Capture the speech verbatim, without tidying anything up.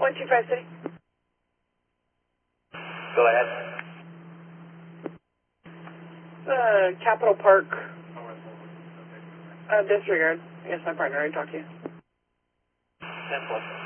one two five City. Go ahead. Uh, Capitol Park. Uh, disregard. I guess my partner already talked to you. ten plus.